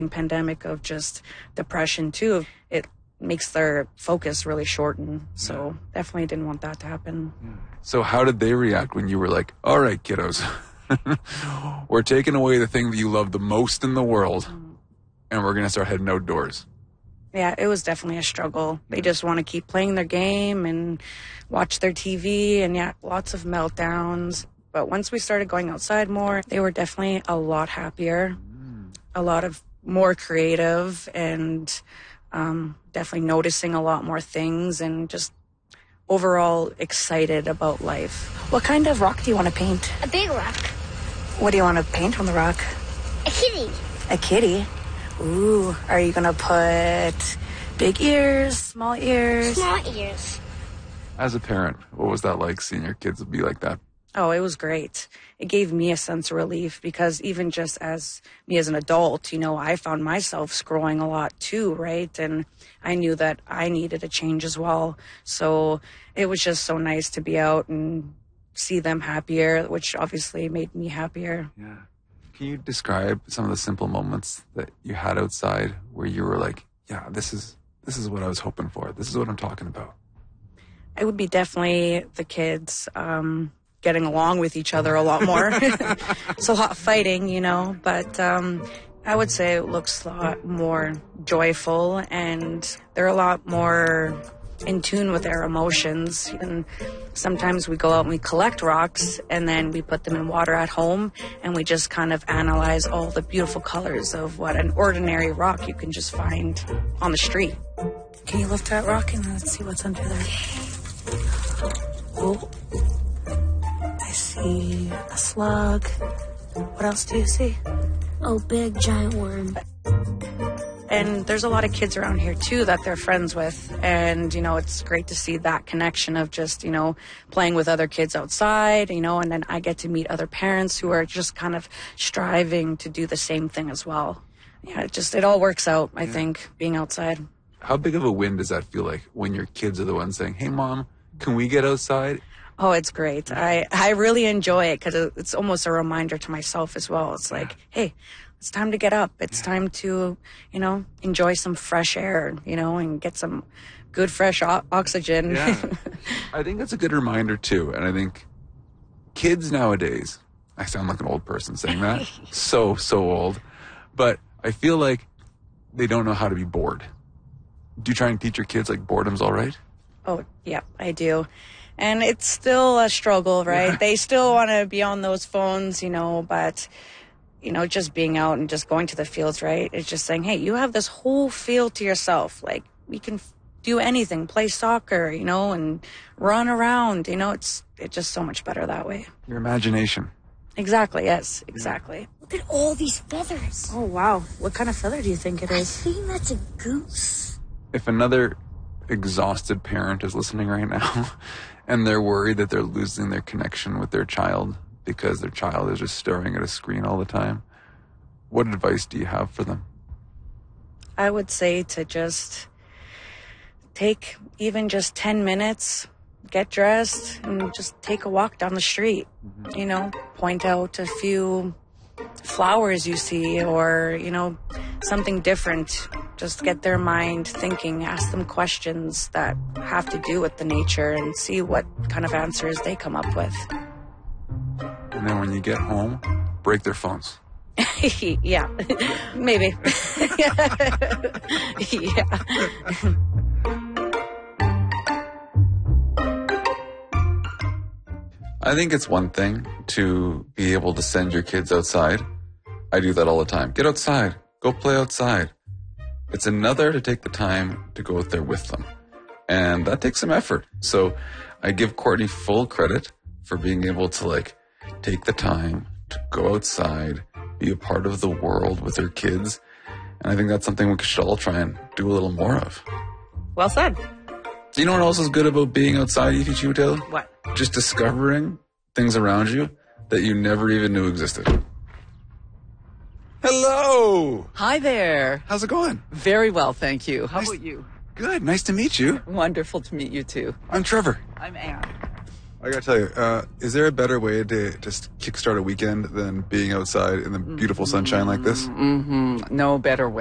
pandemic of just depression too. It makes their focus really shorten. So definitely didn't want that to happen. So how did they react when you were like, all right, kiddos, we're taking away the thing that you love the most in the world and we're going to start heading outdoors? Yeah, it was definitely a struggle. They just want to keep playing their game and watch their TV, and lots of meltdowns. But once we started going outside more, they were definitely a lot happier, a lot of more creative, and definitely noticing a lot more things and just overall excited about life. What kind of rock do you want to paint? A big rock. What do you want to paint on the rock? A kitty. A kitty? Ooh, are you going to put big ears, small ears? Small ears. As a parent, what was that like, seeing your kids be like that? Oh, it was great. It gave me a sense of relief because even just as me as an adult, I found myself scrolling a lot too, right? And I knew that I needed a change as well. So it was just so nice to be out and see them happier, which obviously made me happier. Yeah. Can you describe some of the simple moments that you had outside where you were like, yeah, this is what I was hoping for. This is what I'm talking about? It would be definitely the kids getting along with each other a lot more. It's a lot of fighting, but I would say it looks a lot more joyful, and they're a lot more in tune with their emotions. And sometimes we go out and we collect rocks and then we put them in water at home and we just kind of analyze all the beautiful colors of what an ordinary rock you can just find on the street. Can you lift that rock and let's see what's under there? Oh, I see a slug. What else do you see? Oh, big giant worm. And there's a lot of kids around here, too, that they're friends with. And, it's great to see that connection of just, playing with other kids outside, and then I get to meet other parents who are just kind of striving to do the same thing as well. Yeah, it all works out, I think, being outside. How big of a win does that feel like when your kids are the ones saying, hey, Mom, can we get outside? Oh, it's great. I really enjoy it because it's almost a reminder to myself as well. It's like, hey, it's time to get up. It's time to, enjoy some fresh air, and get some good fresh oxygen. Yeah. I think that's a good reminder too. And I think kids nowadays, I sound like an old person saying that, so old, but I feel like they don't know how to be bored. Do you try and teach your kids like boredom's all right? Oh, yeah, I do. And it's still a struggle, right? Yeah. They still want to be on those phones, but just being out and just going to the fields, right? It's just saying, hey, you have this whole field to yourself. Like, we can do anything, play soccer, and run around. It's just so much better that way. Your imagination. Exactly, yes, exactly. Look at all these feathers. Oh, wow. What kind of feather do you think it is? I think that's a goose. If another exhausted parent is listening right now and they're worried that they're losing their connection with their child because their child is just staring at a screen all the time, what advice do you have for them? I would say to just take even just 10 minutes, get dressed, and just take a walk down the street. Point out a few flowers you see or, something different. Just get their mind thinking, ask them questions that have to do with the nature and see what kind of answers they come up with. And then when you get home, break their phones. Yeah, maybe. Yeah. I think it's one thing to be able to send your kids outside. I do that all the time. Get outside. Go play outside. It's another to take the time to go out there with them. And that takes some effort. So I give Courtney full credit for being able to take the time to go outside, be a part of the world with her kids. And I think that's something we should all try and do a little more of. Well said. Do you know what else is good about being outside, Aoife Chiwetel? What? Just discovering things around you that you never even knew existed. Hello! Hi there. How's it going? Very well, thank you. How about you? Good. Nice to meet you. Wonderful to meet you, too. I'm Trevor. I'm Anne. I gotta tell you, is there a better way to just kickstart a weekend than being outside in the beautiful sunshine like this? No better way.